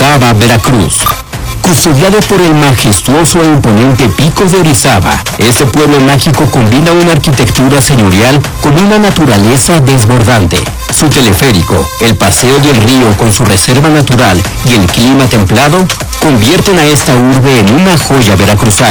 Orizaba, Veracruz. Custodiado por el majestuoso e imponente Pico de Orizaba, este pueblo mágico combina una arquitectura señorial con una naturaleza desbordante. Su teleférico, el paseo del río con su reserva natural y el clima templado convierten a esta urbe en una joya veracruzana.